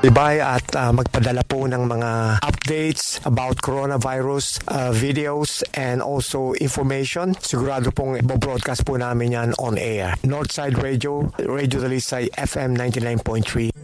Ibay at magpadala po ng mga updates about coronavirus, videos and also information. Sigurado pong broadcast po namin yan on air. Northside Radio, Radio Dalisay FM 99.3.